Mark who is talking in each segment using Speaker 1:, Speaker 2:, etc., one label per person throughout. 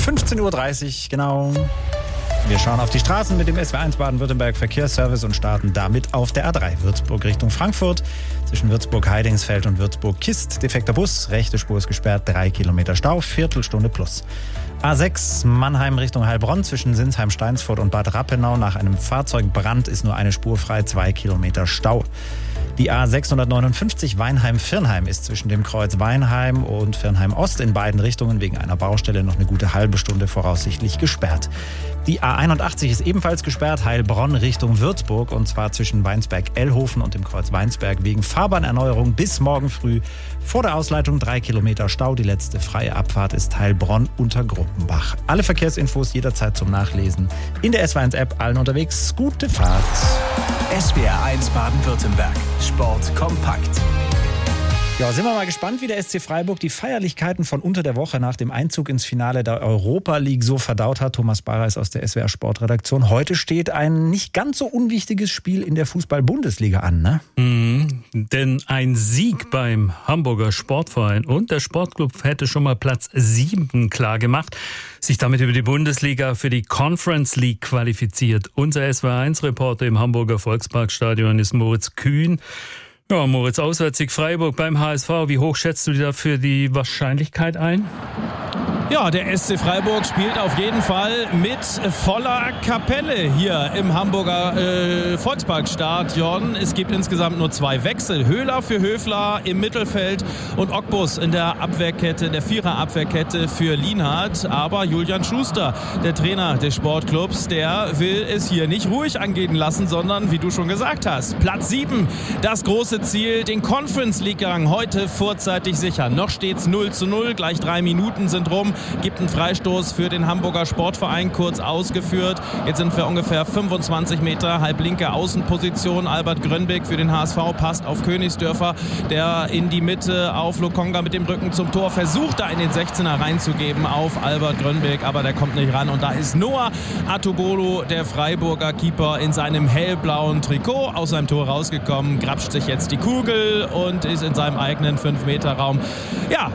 Speaker 1: 15.30 Uhr, genau. Wir schauen auf die Straßen mit dem SW1 Baden-Württemberg Verkehrsservice und starten damit auf der A3 Würzburg Richtung Frankfurt. Zwischen Würzburg-Heidingsfeld und Würzburg-Kist defekter Bus, rechte Spur ist gesperrt, 3 Kilometer Stau, Viertelstunde plus. A6 Mannheim Richtung Heilbronn zwischen Sinsheim-Steinsfurt und Bad Rappenau. Nach einem Fahrzeugbrand ist nur eine Spur frei, 2 Kilometer Stau. Die A659 Weinheim-Virnheim ist zwischen dem Kreuz Weinheim und Virnheim-Ost in beiden Richtungen wegen einer Baustelle noch eine gute halbe Stunde voraussichtlich gesperrt. Die A81 ist ebenfalls gesperrt, Heilbronn Richtung Würzburg, und zwar zwischen Weinsberg-Ellhofen und dem Kreuz Weinsberg wegen Fahrbahnerneuerung bis morgen früh. Vor der Ausleitung 3 Kilometer Stau. Die letzte freie Abfahrt ist Heilbronn unter Gruppenbach. Alle Verkehrsinfos jederzeit zum Nachlesen in der SW1-App. Allen unterwegs gute Fahrt.
Speaker 2: SWR1 Baden-Württemberg. Sport kompakt.
Speaker 1: Ja, sind wir mal gespannt, wie der SC Freiburg die Feierlichkeiten von unter der Woche nach dem Einzug ins Finale der Europa League so verdaut hat. Thomas Barreis aus der SWR Sportredaktion. Heute steht ein nicht ganz so unwichtiges Spiel in der Fußball-Bundesliga an, ne?
Speaker 3: Denn ein Sieg beim Hamburger Sportverein und der Sportclub hätte schon mal Platz 7 klar gemacht, sich damit über die Bundesliga für die Conference League qualifiziert. Unser SWR1-Reporter im Hamburger Volksparkstadion ist Moritz Kühn. Ja, Moritz, Auswärtssieg Freiburg beim HSV. Wie hoch schätzt du dafür die Wahrscheinlichkeit ein?
Speaker 4: Ja, der SC Freiburg spielt auf jeden Fall mit voller Kapelle hier im Hamburger Volksparkstadion. Es gibt insgesamt nur 2 Wechsel. Höhler für Höfler im Mittelfeld und Ogbus in der Abwehrkette, in der Vierer-Abwehrkette für Lienhardt. Aber Julian Schuster, der Trainer des Sportclubs, der will es hier nicht ruhig angehen lassen, sondern, wie du schon gesagt hast, Platz 7, das große Ziel, den Conference League-Gang heute vorzeitig sichern. Noch steht's 0:0, gleich 3 Minuten sind rum. Gibt einen Freistoß für den Hamburger Sportverein, kurz ausgeführt. Jetzt sind wir ungefähr 25 Meter, halblinke Außenposition. Albert Grönbeck für den HSV passt auf Königsdörfer, der in die Mitte auf Lokonga mit dem Rücken zum Tor versucht, da in den 16er reinzugeben auf Albert Grönbeck, aber der kommt nicht ran. Und da ist Noah Atubolo, der Freiburger Keeper, in seinem hellblauen Trikot aus seinem Tor rausgekommen, grapscht sich jetzt die Kugel und ist in seinem eigenen 5-Meter-Raum. Ja,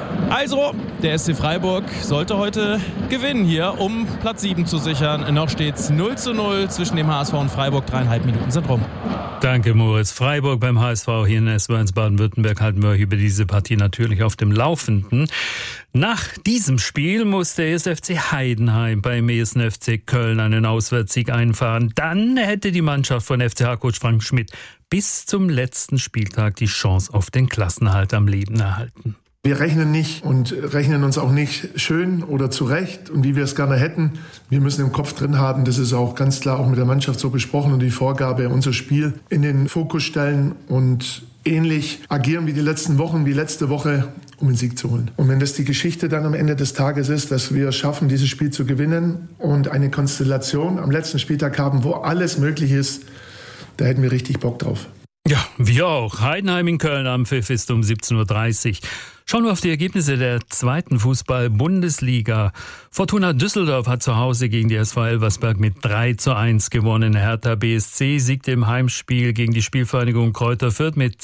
Speaker 4: also, der SC Freiburg sollte heute gewinnen hier, um Platz 7 zu sichern. Noch steht's 0:0 zwischen dem HSV und Freiburg. 3,5 Minuten sind rum.
Speaker 3: Danke, Moritz. Freiburg beim HSV hier in SW1 Baden-Württemberg halten wir euch über diese Partie natürlich auf dem Laufenden. Nach diesem Spiel muss der SFC Heidenheim beim 1. FC Köln einen Auswärtssieg einfahren. Dann hätte die Mannschaft von FCH-Coach Frank Schmidt bis zum letzten Spieltag die Chance auf den Klassenerhalt am Leben erhalten.
Speaker 5: Wir rechnen nicht und rechnen uns auch nicht schön oder zurecht und wie wir es gerne hätten. Wir müssen im Kopf drin haben, das ist auch ganz klar auch mit der Mannschaft so besprochen, und die Vorgabe, unser Spiel in den Fokus stellen und ähnlich agieren wie die letzten Wochen, wie letzte Woche, um den Sieg zu holen. Und wenn das die Geschichte dann am Ende des Tages ist, dass wir schaffen, dieses Spiel zu gewinnen und eine Konstellation am letzten Spieltag haben, wo alles möglich ist, da hätten wir richtig Bock drauf.
Speaker 3: Ja, wir auch. Heidenheim in Köln am Pfiff ist um 17.30 Uhr. Schauen wir auf die Ergebnisse der 2. Fußball-Bundesliga. Fortuna Düsseldorf hat zu Hause gegen die SV Elversberg mit 3:1 gewonnen. Hertha BSC siegte im Heimspiel gegen die Spielvereinigung Kräuter Fürth mit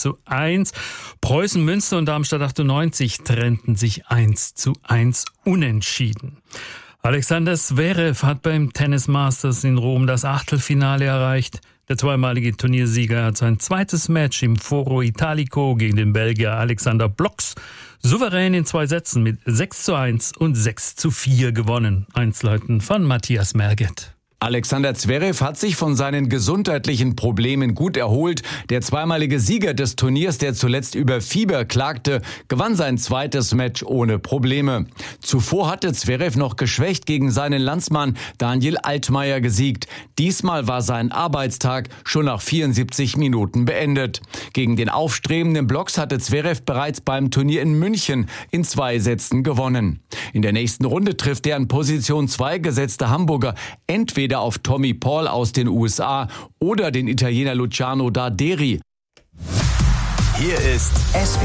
Speaker 3: 2:1. Preußen Münster und Darmstadt 98 trennten sich 1:1 unentschieden. Alexander Zverev hat beim Tennis Masters in Rom das Achtelfinale erreicht. Der zweimalige Turniersieger hat sein zweites Match im Foro Italico gegen den Belgier Alexander Blocks souverän in 2 Sätzen mit 6:1 und 6:4 gewonnen. Einzelheiten von Matthias Merget.
Speaker 6: Alexander Zverev hat sich von seinen gesundheitlichen Problemen gut erholt. Der zweimalige Sieger des Turniers, der zuletzt über Fieber klagte, gewann sein zweites Match ohne Probleme. Zuvor hatte Zverev noch geschwächt gegen seinen Landsmann Daniel Altmaier gesiegt. Diesmal war sein Arbeitstag schon nach 74 Minuten beendet. Gegen den aufstrebenden Blocks hatte Zverev bereits beim Turnier in München in 2 Sätzen gewonnen. In der nächsten Runde trifft der an Position 2 gesetzte Hamburger entweder auf Tommy Paul aus den USA oder den Italiener Luciano Darderi.
Speaker 2: Hier ist